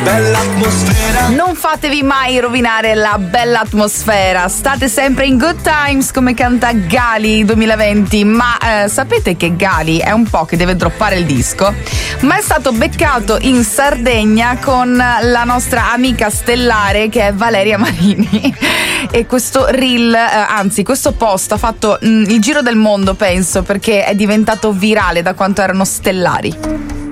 bella atmosfera. Non fatevi mai rovinare la bella atmosfera, state sempre in good times come canta Gali 2020, ma sapete che Gali è un po' che deve droppare il disco, ma è stato beccato in Sardegna con la nostra amica stellare che è Valeria Marini e questo reel, anzi questo post ha fatto il giro del mondo, penso, perché è diventato virale da quanto erano stellari.